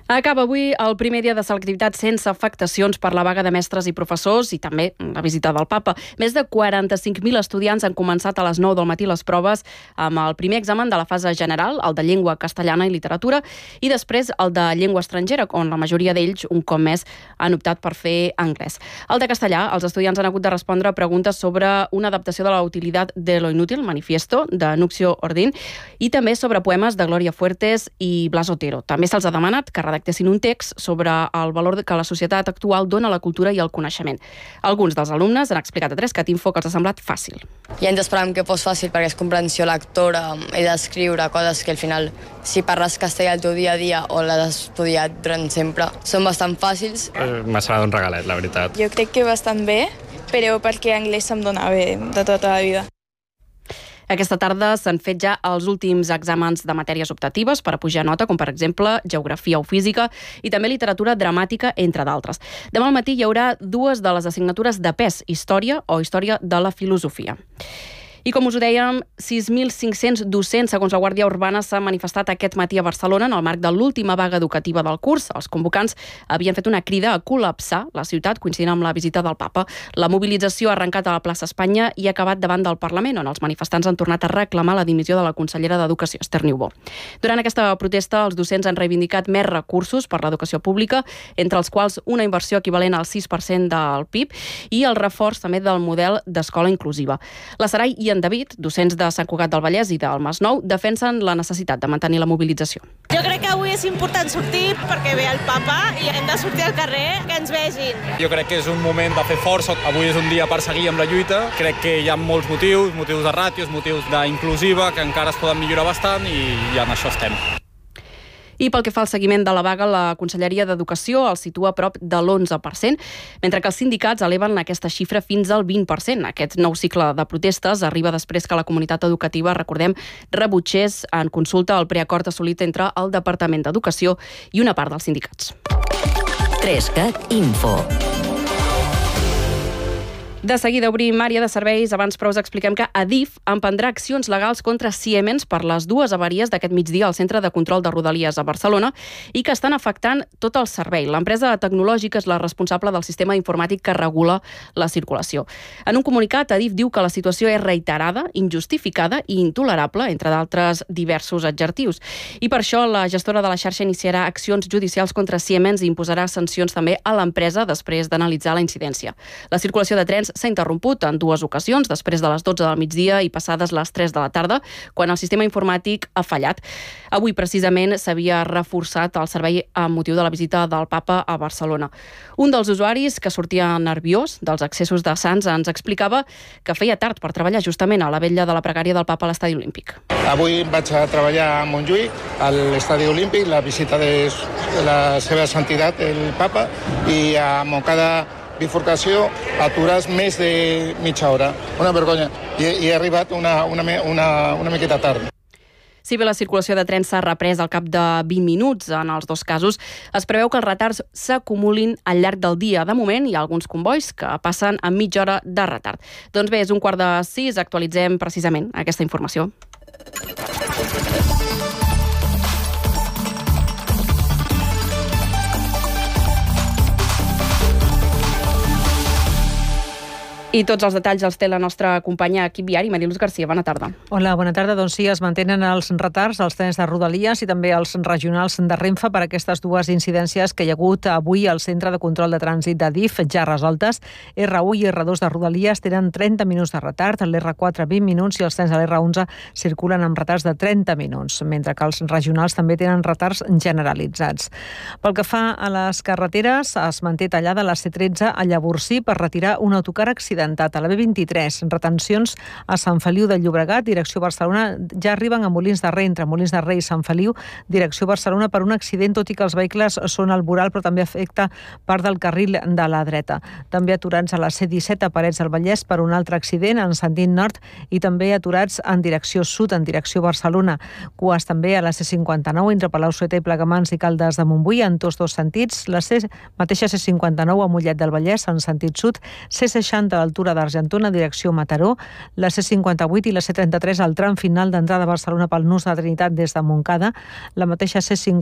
Acaba avui el primer dia de selectivitat sense afectacions per la vaga de mestres i professors i també la visita del Papa. Més de 45.000 estudiants han començat a les 9 del matí les proves amb el primer examen de la fase general, el de llengua castellana i literatura, i després el de llengua estrangera, on la majoria d'ells, un cop més, han optat per fer anglès. El de castellà, els estudiants han hagut de respondre a preguntes sobre una adaptació de la utilitat de lo inútil, manifiesto, de Nuxio Ordín, i també sobre poemes de Gloria Fuertes i Blas Otero. També se'ls ha demanat que redactessin un text sobre el valor que la societat actual dona a la cultura i al coneixement. Alguns dels alumnes han explicat a 3CatInfo que els ha semblat fàcil. Ja ens esperàvem que fos fàcil perquè és comprensió lectora, he d'escriure coses que al final, si parles castellà al teu dia a dia o l'has estudiat durant sempre, són bastant fàcils. M'ha semblat un regalet, la veritat. Jo crec que bastant bé, però perquè anglès se'm dona bé de tota la vida. Aquesta tarda s'han fet ja els últims exàmens de matèries optatives per a pujar nota, com per exemple geografia o física, i també literatura dramàtica, entre d'altres. Demà al matí hi haurà dues de les assignatures de pes, història o història de la filosofia. I com us ho dèiem, 6.500 docents, segons la Guàrdia Urbana, s'han manifestat aquest matí a Barcelona en el marc de l'última vaga educativa del curs. Els convocants havien fet una crida a col·lapsar la ciutat, coincidint amb la visita del Papa. La mobilització ha arrencat a la plaça Espanya i ha acabat davant del Parlament, on els manifestants han tornat a reclamar la dimissió de la consellera d'Educació, Esther Niubó. Durant aquesta protesta, els docents han reivindicat més recursos per l'educació pública, entre els quals una inversió equivalent al 6% del PIB i el reforç també del model d'escola inclusiva. La Sarai i en David, docents de Sant Cugat del Vallès i del Masnou, defensen la necessitat de mantenir la mobilització. Jo crec que avui és important sortir perquè ve el Papa i hem de sortir al carrer, que ens vegin. Jo crec que és un moment de fer força. Avui és un dia per seguir amb la lluita. Crec que hi ha molts motius de ràtios, motius d'inclusiva, que encara es poden millorar bastant i en això estem. I pel que fa al seguiment de la vaga, la Conselleria d'Educació el situa a prop de l'11%, mentre que els sindicats eleven aquesta xifra fins al 20%. Aquest nou cicle de protestes arriba després que la comunitat educativa, recordem, rebutgés en consulta el preacord assolit entre el Departament d'Educació i una part dels sindicats. 3CatInfo. De seguida obrim àrea de serveis. Abans, però, us expliquem que Adif emprendrà accions legals contra Siemens per les dues avaries d'aquest migdia al Centre de Control de Rodalies a Barcelona i que estan afectant tot el servei. L'empresa tecnològica és la responsable del sistema informàtic que regula la circulació. En un comunicat, Adif diu que la situació és reiterada, injustificada i intolerable, entre d'altres diversos adjectius. I per això la gestora de la xarxa iniciarà accions judicials contra Siemens i imposarà sancions també a l'empresa després d'analitzar la incidència. La circulació de trens s'ha interromput en dues ocasions, després de les 12 del migdia i passades les 3 de la tarda, quan el sistema informàtic ha fallat. Avui, precisament, s'havia reforçat el servei amb motiu de la visita del Papa a Barcelona. Un dels usuaris, que sortia nerviós dels accessos de Sants, ens explicava que feia tard per treballar justament a la vetlla de la pregària del Papa a l'Estadi Olímpic. Avui vaig a treballar a Montjuïc, a l'Estadi Olímpic, la visita de la seva santitat, el Papa, i a Montcada bifurcació, atures més de mitja hora. Una vergonya. I he arribat una miqueta tard. Si bé la circulació de trens s'ha reprès al cap de 20 minuts en els dos casos, es preveu que els retards s'acumulin al llarg del dia. De moment, hi ha alguns convois que passen amb mitja hora de retard. Doncs bé, és 5:45, actualitzem precisament aquesta informació. I tots els detalls els té la nostra companya equip viari, Mariluz Garcia. Bona tarda. Hola, bona tarda. Doncs sí, es mantenen els retards als trens de Rodalies i també als regionals de Renfe per aquestes dues incidències que hi ha hagut avui al Centre de Control de Trànsit d'Adif, ja resoltes. R1 i R2 de Rodalies tenen 30 minuts de retard, l'R4 20 minuts i els trens de l'R11 circulen amb retards de 30 minuts, mentre que els regionals també tenen retards generalitzats. Pel que fa a les carreteres, es manté tallada la C13 a Llavorsí per retirar un autocar accidentat a la B23. Retencions a Sant Feliu de Llobregat, direcció Barcelona, ja arriben a Molins de Rei, entre Molins de Rei i Sant Feliu, direcció Barcelona, per un accident, tot i que els vehicles són al voral, però també afecta part del carril de la dreta. També aturats a la C17 a Parets del Vallès per un altre accident en sentit nord i també aturats en direcció sud, en direcció Barcelona. Cues també a la C59 entre Palau-solità i Plegamans i Caldes de Montbui en tots dos sentits. La mateixa C59 a Mollet del Vallès en sentit sud, C60 a l'altura d'Argentona, direcció Mataró, la C58 i la C33 al tram final d'entrada a Barcelona pel nus de Trinitat des de Montcada, la mateixa C50